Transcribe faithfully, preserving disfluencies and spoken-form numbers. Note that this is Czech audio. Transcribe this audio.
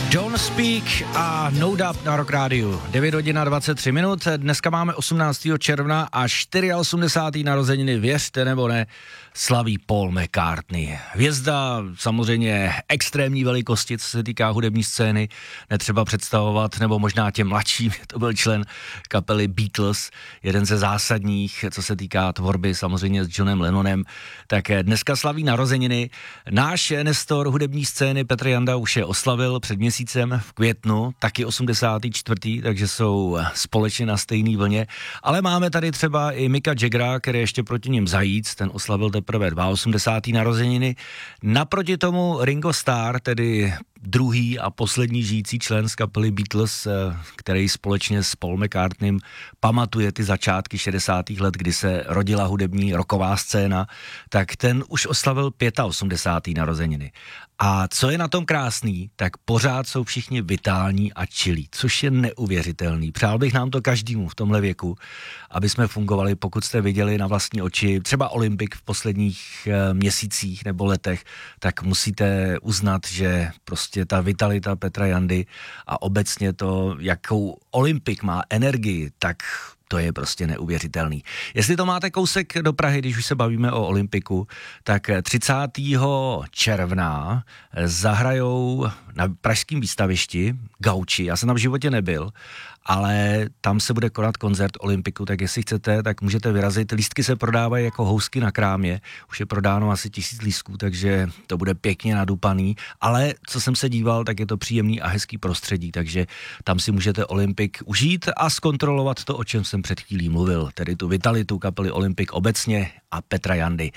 Don't Speak a No Doubt na Rock Rádiu. devět hodin a dvacet tři minut. Dneska máme osmnáctého června a osmdesátého čtvrtého narozeniny, věřte nebo ne, slaví Paul McCartney. Hvězda samozřejmě extrémní velikosti, co se týká hudební scény, netřeba představovat, nebo možná těm mladším, to byl člen kapely Beatles, jeden ze zásadních, co se týká tvorby samozřejmě s Johnem Lennonem. Tak dneska slaví narozeniny. Náš nestor hudební scény Petr Janda už je oslavil před měsícem v květnu, taky osmdesátého čtvrtého takže jsou společně na stejné vlně. Ale máme tady třeba i Micka Jaggera, který ještě proti něm zajíc, ten oslavil teprve osmdesátého druhého narozeniny. Naproti tomu Ringo Starr, tedy druhý a poslední žijící člen z kapely Beatles, který společně s Paul McCartneym pamatuje ty začátky šedesátých let, kdy se rodila hudební rocková scéna, tak ten už oslavil osmdesátého pátého narozeniny. A co je na tom krásný, tak pořád jsou všichni vitální a čilí, což je neuvěřitelný. Přál bych nám to každému v tomhle věku, aby jsme fungovali, pokud jste viděli na vlastní oči třeba Olympik v posledních e, měsících nebo letech, tak musíte uznat, že prostě ta vitalita Petra Jandy a obecně to, jakou Olympik má energii, tak to je prostě neuvěřitelný. Jestli to máte kousek do Prahy, když už se bavíme o Olympiku, tak třicátého června zahrajou na pražském výstavišti Gauči. Já jsem tam v životě nebyl, ale tam se bude konat koncert Olympiku, tak jestli chcete, tak můžete vyrazit. Lístky se prodávají jako housky na krámě, už je prodáno asi tisíc lístků, takže to bude pěkně nadupaný, ale co jsem se díval, tak je to příjemný a hezký prostředí, takže tam si můžete Olympik užít a zkontrolovat to, o čem jsem před chvílí mluvil, tedy tu vitalitu kapely Olympik obecně a Petra Jandy.